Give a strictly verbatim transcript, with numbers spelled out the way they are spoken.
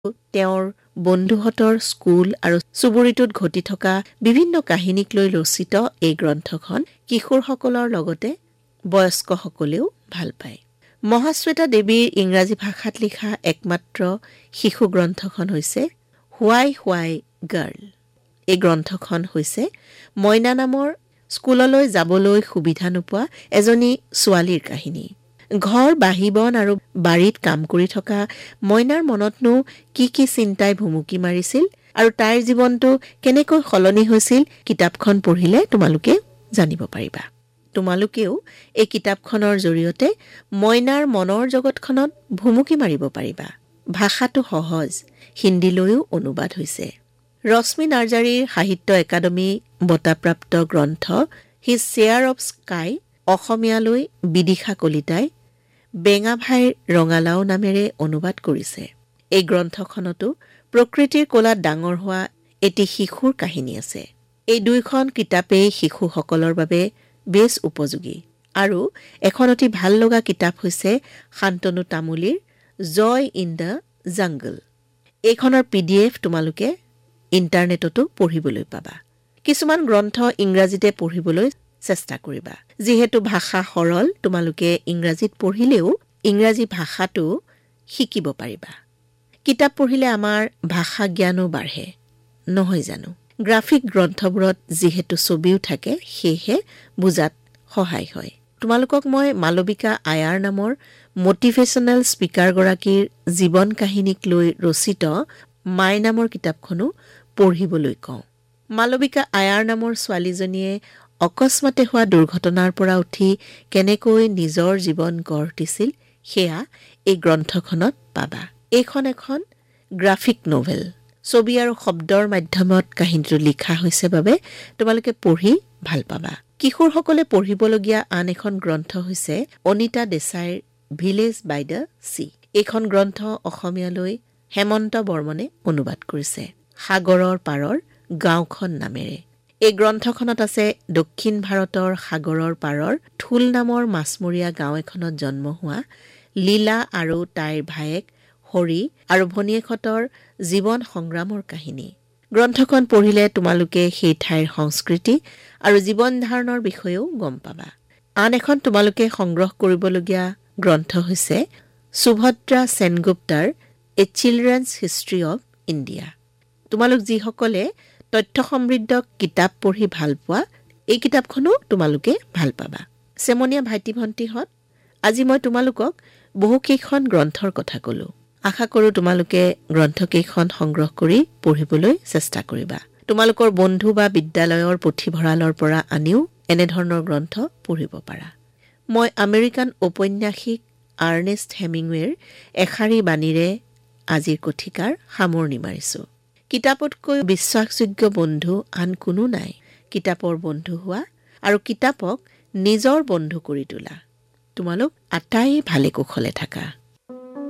তেওঁৰ বন্ধুহঁতৰ স্কুল আৰু চুবুৰীটোত ঘটি থকা বিভিন্ন কাহিনীক লৈ ৰচিত এই গ্ৰন্থখন কিশোৰসকলৰ লগতে বয়স্কসকলেও ভাল পায়। মহাশ্বেতা দেৱীৰ ইংৰাজী ভাষাত লিখা একমাত্ৰ শিশু গ্ৰন্থখন হৈছে হোৱাই হোৱাই গাৰ্ল। এই গ্ৰন্থখন হৈছে মইনা নামৰ স্কুললৈ যাবলৈ সুবিধা নোপোৱা এজনী ছোৱালীৰ কাহিনী। ঘৰ বাহিবন আৰু বাৰীত কাম কৰি থকা মইনাৰ মনতনো কি কি চিন্তাই ভুমুকি মাৰিছিল আৰু তাইৰ জীৱনটো কেনেকৈ সলনি হৈছিল কিতাপখন পঢ়িলে তোমালোকে জানিব পাৰিবা। তোমালোকেও এই কিতাপখনৰ জৰিয়তে মইনাৰ মনৰ জগতখনত ভুমুকি মাৰিব পাৰিবা। ভাষাটো সহজ, হিন্দীলৈও অনুবাদ হৈছে। ৰশ্মি নাৰ্জাৰীৰ সাহিত্য একাডেমী বঁটাপ্ৰাপ্ত গ্ৰন্থ হিজ শ্বেয়াৰ অৱ স্কাই অসমীয়ালৈ বিদিশা কলিতাই বেঙা ভাইৰ ৰঙালাও নামেৰে অনুবাদ কৰিছে। এই গ্ৰন্থখনতো প্ৰকৃতিৰ কোলাত ডাঙৰ হোৱা এটি শিশুৰ কাহিনী আছে। এই দুইখন কিতাপেই শিশুসকলৰ বাবে বেছ উপযোগী আৰু এখন অতি ভাল লগা কিতাপ হৈছে Shantanu তামুলীৰ joy in the jungle. এইখনৰ পি ডি এফ তোমালোকে ইণ্টাৰনেটতো পঢ়িবলৈ পাবা। কিছুমান গ্ৰন্থ ইংৰাজীতে পঢ়িবলৈ চেষ্টা কৰিবা। যিহেতু ভাষা সৰল, তোমালোকে ইংৰাজীত পঢ়িলেও ইংৰাজী ভাষাটো শিকিব পাৰিবা। কিতাপ পঢ়িলে আমাৰ ভাষা জ্ঞানো বাঢ়ে, নহয় জানো? গ্ৰাফিক গ্ৰন্থবোৰত যিহেতু ছবিও থাকে, সেয়েহে বুজাত সহায় হয়। তোমালোকক মই মালবিকা আয়াৰ নামৰ মটিভেশ্যনেল স্পিকাৰগৰাকীৰ জীৱন কাহিনীক লৈ ৰচিত মাই নামৰ কিতাপখনো পঢ়িবলৈ কওঁ। মালবিকা আয়াৰ নামৰ ছোৱালীজনীয়ে অকস্মাতে হোৱা দুৰ্ঘটনাৰ পৰা উঠি কেনেকৈ নিজৰ জীৱন গঢ় দিছিল সেয়া এই গ্ৰন্থখনত পাবা। এইখন এখন গ্ৰাফিক নভেল, ছবি আৰু শব্দৰ মাধ্যমত কাহিনীটো লিখা হৈছে বাবে তোমালোকে পঢ়ি ভাল পাবা। কিশোৰসকলে পঢ়িবলগীয়া আন এখন গ্ৰন্থ হৈছে Anita দেশাইৰ village by the C. এইখন গ্ৰন্থ অসমীয়ালৈ হেমন্ত বৰ্মনে অনুবাদ কৰিছে সাগৰৰ পাৰৰ গাঁওখন নামেৰে। এই গ্ৰন্থখনত আছে দক্ষিণ ভাৰতৰ সাগৰৰ পাৰৰ থুল নামৰ মাছমৰীয়া গাঁও এখনত জন্ম হোৱা লীলা আৰু তাইৰ ভায়েক হৰি আৰু ভনীয়েকহঁতৰ জীৱন সংগ্ৰামৰ কাহিনী। গ্ৰন্থখন পঢ়িলে তোমালোকে সেই ঠাইৰ সংস্কৃতি আৰু জীৱন ধাৰণৰ বিষয়েও গম পাবা। আন এখন তোমালোকে সংগ্ৰহ কৰিবলগীয়া গ্ৰন্থ হৈছে সুভদ্ৰা সেনগুপ্তাৰ এ চিলড্ৰেনছ হিষ্ট্ৰী অৱ ইণ্ডিয়া। তোমালোক যিসকলে তথ্য সমৃদ্ধ কিতাপ পঢ়ি ভাল পোৱা, এই কিতাপখনো তোমালোকে ভাল পাবা। চেমনীয়া ভাইটি ভণ্টিহঁত, আজি মই তোমালোকক বহুকেইখন গ্ৰন্থৰ কথা ক'লো। আশা কৰোঁ তোমালোকে গ্ৰন্থকেইখন সংগ্ৰহ কৰি পঢ়িবলৈ চেষ্টা কৰিবা। তোমালোকৰ বন্ধু বা বিদ্যালয়ৰ পুথিভঁৰালৰ পৰা আনিও এনেধৰণৰ গ্ৰন্থ পঢ়িব পাৰা। মই আমেৰিকান ঔপন্যাসিক আৰ্নেষ্ট হেমিংৱেৰ এষাৰি বাণীৰে আজিৰ কথিকাৰ সামৰণি মাৰিছোঁ। কিতাপতকৈ বিশ্বাসযোগ্য বন্ধু আন কোনো নাই। কিতাপৰ বন্ধু হোৱা আৰু কিতাপক নিজৰ বন্ধু কৰি তোলা। তোমালোক আটাই ভালে কুশলে থাকা।